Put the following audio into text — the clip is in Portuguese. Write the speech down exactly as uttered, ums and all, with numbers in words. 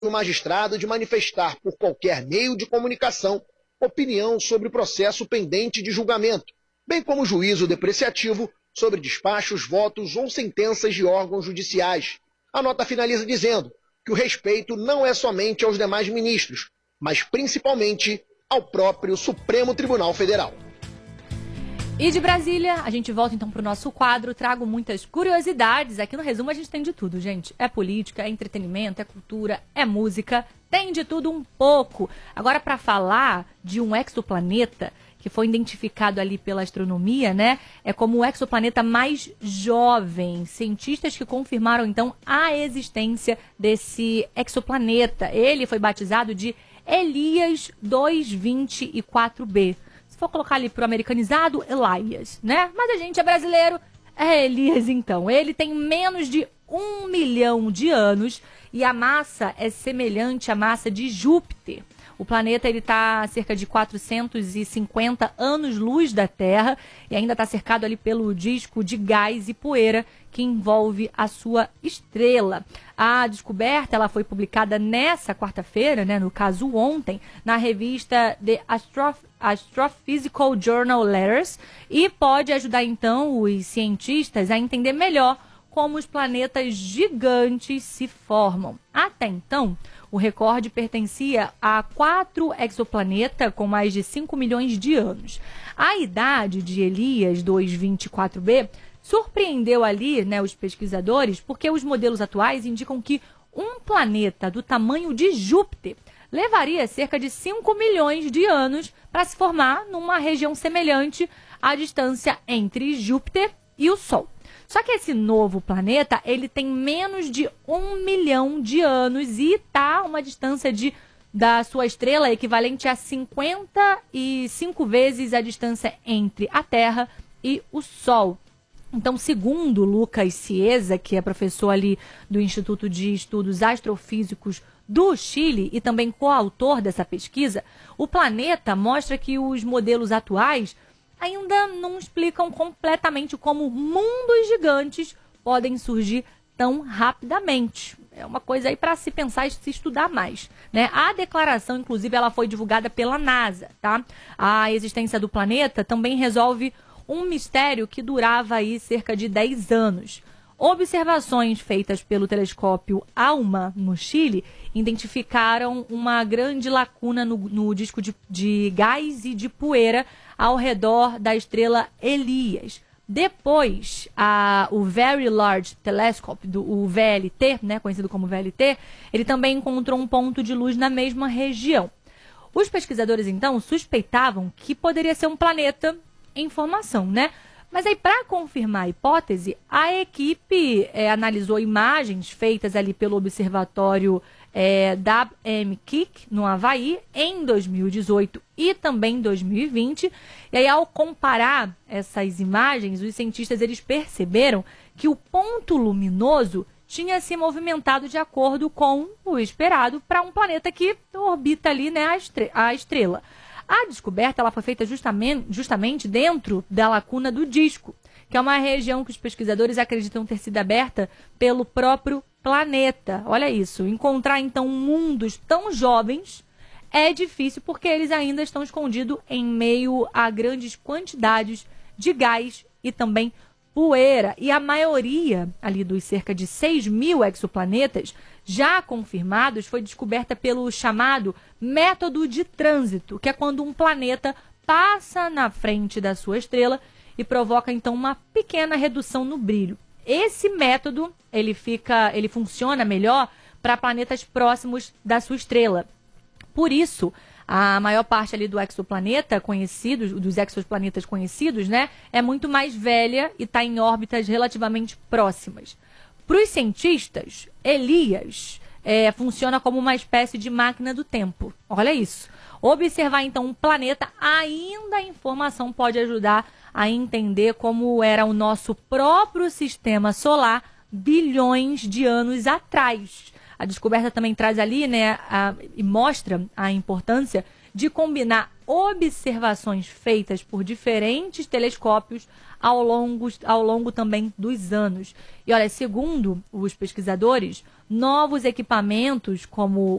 o magistrado de manifestar por qualquer meio de comunicação opinião sobre o processo pendente de julgamento, bem como juízo depreciativo sobre despachos, votos ou sentenças de órgãos judiciais. A nota finaliza dizendo que o respeito não é somente aos demais ministros, mas principalmente ao próprio Supremo Tribunal Federal. E de Brasília, a gente volta então para o nosso quadro. Trago muitas curiosidades. Aqui no resumo a gente tem de tudo, gente. É política, é entretenimento, é cultura, é música. Tem de tudo um pouco. Agora, para falar de um exoplaneta que foi identificado ali pela astronomia, né? É como o exoplaneta mais jovem. Cientistas que confirmaram então a existência desse exoplaneta. Ele foi batizado de Elias duzentos e vinte e quatro b. Vou colocar ali pro americanizado, Elias, né? Mas a gente é brasileiro, é Elias então. Ele tem menos de um milhão de anos e a massa é semelhante à massa de Júpiter. O planeta está a cerca de quatrocentos e cinquenta anos-luz da Terra e ainda está cercado ali pelo disco de gás e poeira que envolve a sua estrela. A descoberta ela foi publicada nessa quarta-feira, né, no caso ontem, na revista The Astro Astrophysical Journal Letters e pode ajudar então os cientistas a entender melhor como os planetas gigantes se formam. Até então, o recorde pertencia a quatro exoplanetas com mais de cinco milhões de anos. A idade de Elias duzentos e vinte e quatro b surpreendeu ali, né, os pesquisadores, porque os modelos atuais indicam que um planeta do tamanho de Júpiter levaria cerca de cinco milhões de anos para se formar numa região semelhante à distância entre Júpiter e o Sol. Só que esse novo planeta, ele tem menos de um milhão de anos e está a uma distância de, da sua estrela equivalente a cinquenta e cinco vezes a distância entre a Terra e o Sol. Então, segundo Lucas Cieza, que é professor ali do Instituto de Estudos Astrofísicos do Chile e também coautor dessa pesquisa, o planeta mostra que os modelos atuais ainda não explicam completamente como mundos gigantes podem surgir tão rapidamente. É uma coisa aí para se pensar e se estudar mais, né? A declaração, inclusive, ela foi divulgada pela NASA, tá? A existência do planeta também resolve um mistério que durava aí cerca de dez anos. Observações feitas pelo telescópio ALMA, no Chile, identificaram uma grande lacuna no, no disco de, de gás e de poeira ao redor da estrela Elias. Depois, a, o Very Large Telescope, do, o V L T, né, conhecido como V L T, ele também encontrou um ponto de luz na mesma região. Os pesquisadores, então, suspeitavam que poderia ser um planeta em formação, né? Mas aí, para confirmar a hipótese, a equipe é, analisou imagens feitas ali pelo observatório é, W M Keck, no Havaí, em dois mil e dezoito e também em dois mil e vinte. E aí, ao comparar essas imagens, os cientistas eles perceberam que o ponto luminoso tinha se movimentado de acordo com o esperado para um planeta que orbita ali, né, a, estre a estrela. A descoberta ela foi feita justamente, justamente dentro da lacuna do disco, que é uma região que os pesquisadores acreditam ter sido aberta pelo próprio planeta. Olha isso, encontrar então mundos tão jovens é difícil porque eles ainda estão escondidos em meio a grandes quantidades de gás e também poeira. E a maioria ali dos cerca de seis mil exoplanetas já confirmados foi descoberta pelo chamado método de trânsito, que é quando um planeta passa na frente da sua estrela e provoca então uma pequena redução no brilho. Esse método ele fica, ele funciona melhor para planetas próximos da sua estrela. Por isso, a maior parte ali do exoplaneta conhecido, dos exoplanetas conhecidos, né, é muito mais velha e está em órbitas relativamente próximas. Para os cientistas, Elias é, funciona como uma espécie de máquina do tempo. Olha isso. Observar, então, um planeta ainda em formação pode ajudar a entender como era o nosso próprio sistema solar bilhões de anos atrás. A descoberta também traz ali, né, a, e mostra a importância de combinar observações feitas por diferentes telescópios ao longo, ao longo também dos anos. E olha, segundo os pesquisadores, novos equipamentos como